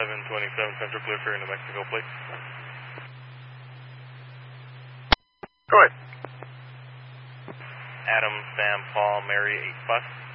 727 Central Clear Ferry, New Mexico, please. Go ahead. Adam, Sam, Paul, Mary, 8 bus.